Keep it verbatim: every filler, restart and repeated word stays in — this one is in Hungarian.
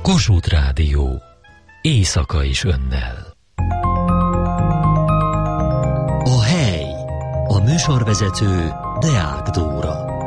Kossuth Rádió. Éjszaka is önnel. A hely. A műsorvezető Deák Dóra.